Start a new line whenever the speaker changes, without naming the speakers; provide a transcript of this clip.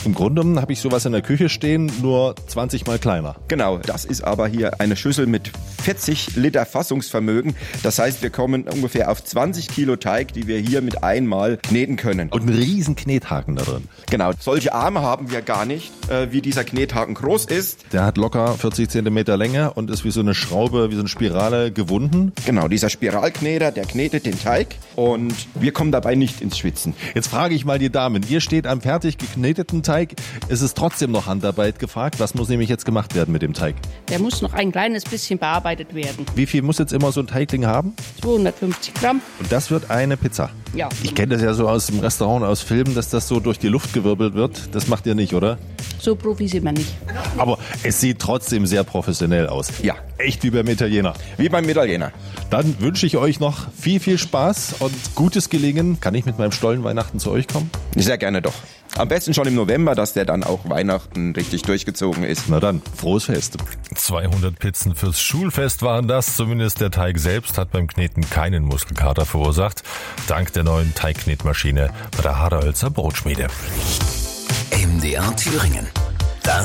Im Grunde genommen habe ich sowas in der Küche stehen, nur 20 mal kleiner.
Genau, das ist aber hier eine Schüssel mit 40 Liter Fassungsvermögen. Das heißt, wir kommen ungefähr auf 20 Kilo Teig, die wir hier mit einmal kneten können.
Und einen riesen Knethaken da drin.
Genau, solche Arme haben wir gar nicht, wie dieser Knethaken groß ist.
Der hat locker 40 Zentimeter Länge und ist wie so eine Schraube, wie so eine Spirale gewunden.
Genau, dieser Spiralkneter, der knetet den Teig und wir kommen dabei nicht ins Schwitzen.
Jetzt frage ich mal die Damen, ihr steht am fertig gekneteten Teig, es ist trotzdem noch Handarbeit gefragt. Was muss nämlich jetzt gemacht werden mit dem Teig?
Der muss noch ein kleines bisschen bearbeitet werden.
Wie viel muss jetzt immer so ein Teigling haben?
250 Gramm.
Und das wird eine Pizza?
Ja.
Ich kenne das ja so aus dem Restaurant, aus Filmen, dass das so durch die Luft gewirbelt wird. Das macht ihr nicht, oder?
So Profi sind wir nicht.
Aber es sieht trotzdem sehr professionell aus.
Ja.
Echt wie beim Italiener.
Wie beim Italiener.
Dann wünsche ich euch noch viel, viel Spaß und gutes Gelingen. Kann ich mit meinem Stollenweihnachten zu euch kommen?
Sehr gerne doch. Am besten schon im November, dass der dann auch Weihnachten richtig durchgezogen ist.
Na dann, frohes Fest.
200 Pizzen fürs Schulfest waren das. Zumindest der Teig selbst hat beim Kneten keinen Muskelkater verursacht. Dank der neuen Teigknetmaschine bei der Haderhölzer Brotschmiede.
MDR Thüringen.